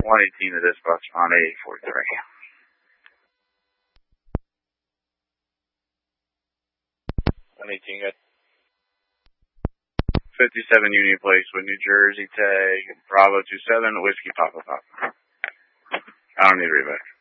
118 to dispatch on 843. 118, good. 57 Union Place with New Jersey tag, Bravo 27, Whiskey Papa Papa. I don't need reback.